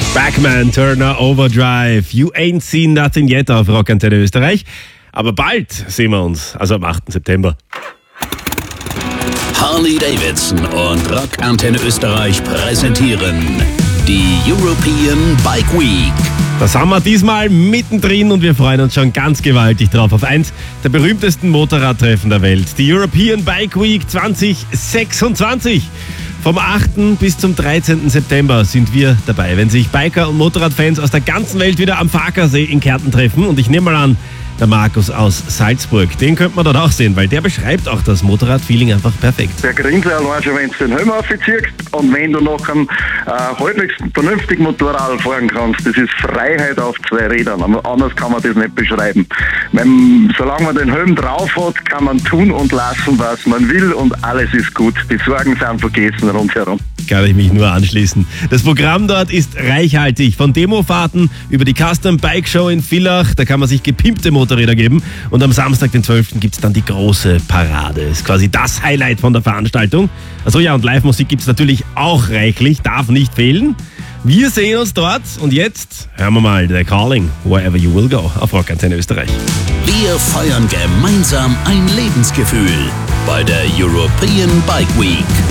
Backman, Turner, Overdrive. You ain't seen nothing yet auf Rockantenne Österreich. Aber bald sehen wir uns, also am 8. September. Harley Davidson und Rockantenne Österreich präsentieren die European Bike Week. Das haben wir diesmal mittendrin und wir freuen uns schon ganz gewaltig drauf auf eins der berühmtesten Motorradtreffen der Welt. Die European Bike Week 2026. Vom 8. bis zum 13. September sind wir dabei, wenn sich Biker und Motorradfans aus der ganzen Welt wieder am Farkasee in Kärnten treffen. Und ich nehme mal an, der Markus aus Salzburg, den könnte man dort auch sehen, weil der beschreibt auch das Motorradfeeling einfach perfekt. Der Grinsel allein schon, wenn du den Helm aufziehst und wenn du noch einen halbwegs vernünftigen Motorrad fahren kannst, das ist Freiheit auf zwei Rädern. Anders kann man das nicht beschreiben. Solange man den Helm drauf hat, kann man tun und lassen, was man will und alles ist gut. Die Sorgen sind vergessen rundherum. Kann ich mich nur anschließen. Das Programm dort ist reichhaltig. Von Demofahrten über die Custom Bike Show in Villach, da kann man sich gepimpte Motorräder geben. Und am Samstag, den 12. gibt es dann die große Parade. Ist quasi das Highlight von der Veranstaltung. Also ja, und Live-Musik gibt es natürlich auch reichlich, darf nicht fehlen. Wir sehen uns dort und jetzt hören wir mal The Calling, Wherever You Will Go auf Rockantenne Österreich. Wir feiern gemeinsam ein Lebensgefühl bei der European Bike Week.